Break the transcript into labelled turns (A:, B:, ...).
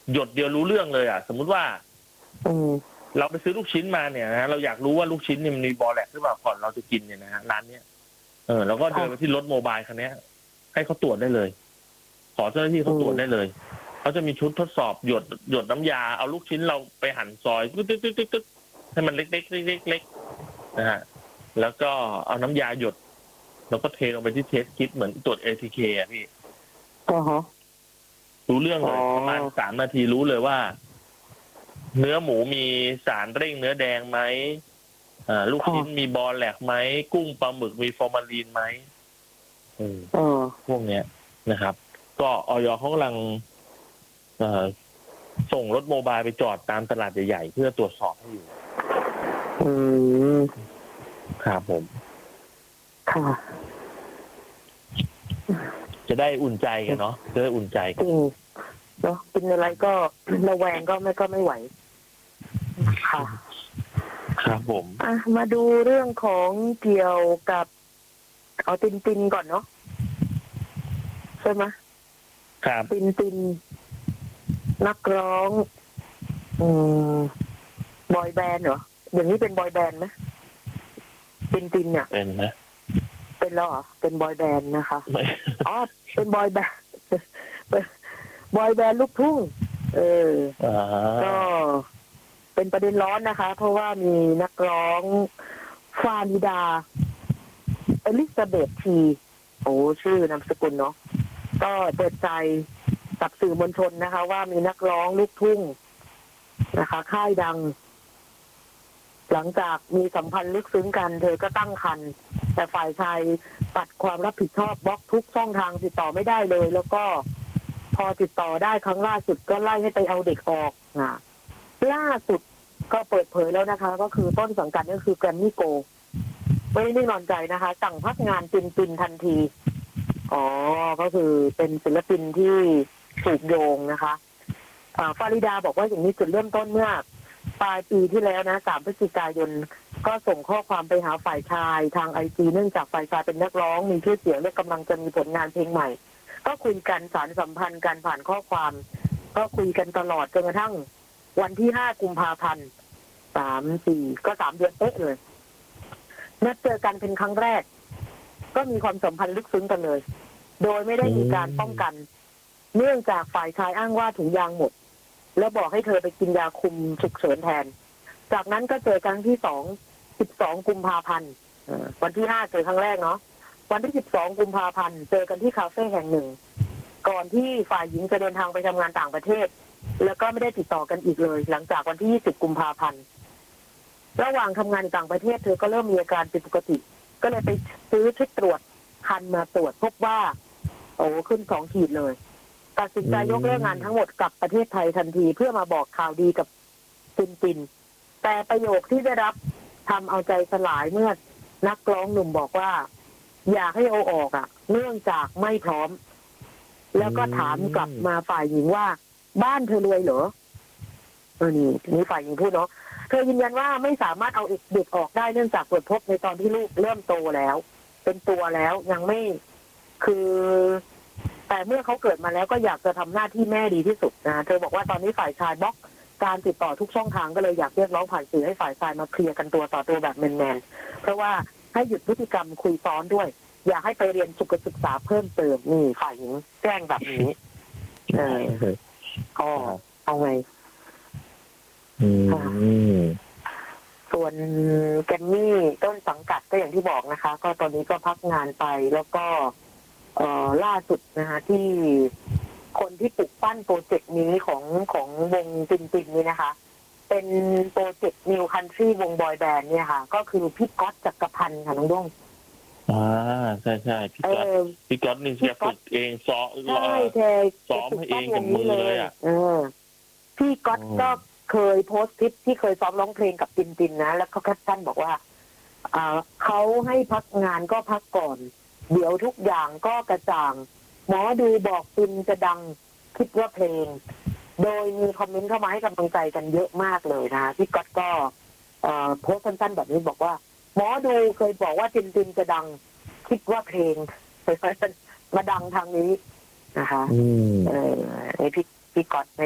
A: หยดเดียวรู้เรื่องเลยอ่ะสมมุติว่า
B: อืม
A: เราไปซื้อลูกชิ้นมาเนี่ยนะเราอยากรู้ว่าลูกชิ้นเนี่ยมันมีบอแลกหรือเปล่าก่อนเราจะกินเนี่ยนะฮะร้านเนี้ยเราก็เดินไปที่รถโมบายคันนี้ให้เขาตรวจได้เลย ขอเจ้าหน้าที่เขาตรวจได้เลยเขาจะมีชุดทดสอบหยดน้ำยาเอาลูกชิ้นเราไปหั่นซอยตึ๊ดให้มันเล็กๆนะฮะแล้วก็เอาน้ำยาหยดแล้วก็เทลงไปที่เทสคิดเหมือนตรวจ ATK อ่ะพี่รู้เรื่องเลยประมาณ3 นาทีรู้เลยว่าเนื้อหมูมีสารเร่งเนื้อแดงไหมลูกชิ้นมีบอแลกไหมกุ้งปลาหมึกมีฟอร์มาลีนไหมพวกเนี้ยนะครับก็อย.เขากำลังส่งรถโมบายไปจอดตามตลาดใหญ่ๆเพื่อตรวจสอบให้อยู่ครับผม
B: ค่ะ
A: จะได้อุ่นใจกันเนาะจะได้อุ่นใจกัน
B: เนาะกินอะไรก็ระแวงก็ไม่ไหวค่ะ
A: ครับผม
B: มาดูเรื่องของเกี่ยวกับเอาตินก่อนเนาะใช่ไหม
A: ครับ
B: ตินนักร้องบอยแบนด์เหรออย่างนี้เป็นบอยแบนด์ไหมตินเนี่ย
A: เป็นไหม
B: เป็นแล้วเหรอเป็นบอยแบนด์นะคะอ๋อเป็นบอยแบนด์บอยแบนด์ลูกทุ่งก็เป็นประเด็นร้อนนะคะ เพราะว่ามีนักร้องฟาริดาอลิซาเบธทีโอ้ชื่อนามสกุลเนาะก็เปิดใจกับสื่อมวลชนนะคะ ว่ามีนักร้องลูกทุ่งนะคะค่ายดังหลังจากมีสัมพันธ์ลึกซึ้งกันเธอก็ตั้งครรภ์แต่ฝ่ายชายตัดความรับผิดชอบบล็อกทุกช่องทางติดต่อไม่ได้เลยแล้วก็พอติดต่อได้ครั้งล่าสุดก็ไล่ให้ไปเอาเด็กออกล่าสุดก็เปิดเผยแล้วนะคะ ก็คือต้นสังกัดก็คือแกรมมี่โกไม่ได้นอนใจนะคะสั่งพักงานตินทันทีก็คือเป็นศิลปินที่ถูกโยงนะคะฟาริดาบอกว่าอย่างนี้จุดเริ่มต้นเมื่อปลายปีที่แล้วนะ3 พฤศจิกายนก็ส่งข้อความไปหาฝ่ายชายทางIG เนื่องจากฝ่ายชายเป็นนักร้องมีชื่อเสียงและกำลังจะมีผลงานเพลงใหม่ก็คุยกันสารสัมพันธ์กันผ่านข้อความก็คุยกันตลอดจนกระทั่งวันที่5 กุมภาพันธ์3-4ก็3 เดือนเป๊ะเลยนัดเจอกันเป็นครั้งแรกก็มีความสัมพันธ์ลึกซึ้งกันเลยโดยไม่ได้มีการป้องกันเนื่องจากฝ่ายชายอ้างว่าถุงยางหมดแล้วบอกให้เธอไปกินยาคุมฉุกเฉินแทนจากนั้นก็เจอครั้งที่12 กุมภาพันธ์วันที่5เจอครั้งแรกเนาะวันที่12 กุมภาพันธ์เจอกันที่คาเฟ่แห่งหนึ่งก่อนที่ฝ่ายหญิงจะเดินทางไปทำงานต่างประเทศแล้วก็ไม่ได้ติดต่อกันอีกเลยหลังจากวันที่20 กุมภาพันธ์ระหว่างทำงานในต่างประเทศเธอก็เริ่มมีอาการผิดปกติก็เลยไปซื้อชุดตรวจคันมาตรวจพบว่าขึ้น2 ขีดเลยตัดสินใจยกเลิกงานทั้งหมดกลับประเทศไทยทันทีเพื่อมาบอกข่าวดีกับตินแต่ประโยคที่ได้รับทำเอาใจสลายเมื่อนักร้องหนุ่มบอกว่าอยากให้เอาออกเนื่องจากไม่พร้อมแล้วก็ถามกลับมาฝ่ายหญิงว่าบ้านเธอรวยเหรอนี่ฝ่ายหญิงพูดเนาะเธอยืนยันว่าไม่สามารถเอาเด็กออกได้เนื่องจากตรวจพบในตอนที่ลูกเริ่มโตแล้วเป็นตัวแล้วยังไม่คือแต่เมื่อเขาเกิดมาแล้วก็อยากจะทำหน้าที่แม่ดีที่สุดนะเธอบอกว่าตอนนี้ฝ่ายชายบล็อกการติดต่อทุกช่องทางก็เลยอยากเรียกร้องผ่านสื่อให้ฝ่ายชายมาเคลียร์กันตัวต่อตัวแบบแมนๆเพราะว่าให้หยุดพฤติกรรมคุยซ้อนด้วยอยากให้ไปเรียนสุขศึกษาเพิ่มเติมนี่ฝ่ายหญิงแจ้งแบบนี้ก็เอาไงส่วนแกมมี่ต้นสังกัดก็อย่างที่บอกนะคะก็ตอนนี้ก็พักงานไปแล้วก็ล่าสุดนะคะที่คนที่ปลุกปั้นโปรเจกต์นี้ของวงตินนี่นะคะเป็นโปรเจกต์ New Country วงบอยแบนด์เนี่ยค่ะก็คือพี่ก๊อตจักรพันธ์ค่ะน้องด้ง
A: ใช่พี่ก๊อตนี่จะฝึกเองซ้อมให้เองกับมือเลย
B: พี่ก๊อตก็เคยโพสต์คลิปที่เคยซ้อมร้องเพลงกับตินนะแล้วเขาแคปชั่นบอกว่าเขาให้พักงานก็พักก่อนเดี๋ยวทุกอย่างก็กระจ่างหมอดูบอกตินจะดังคิดว่าเพลงโดยมีคอมเมนต์เข้ามาให้กำลังใจกันเยอะมากเลยนะพี่ก๊อตก็โพสต์สั้นๆแบบนี้บอกว่าหมอดูเคยบอกว่าตินจะดังคิดว่าเพลงมาดังทางนี้นะคะพี่ก๊อตใน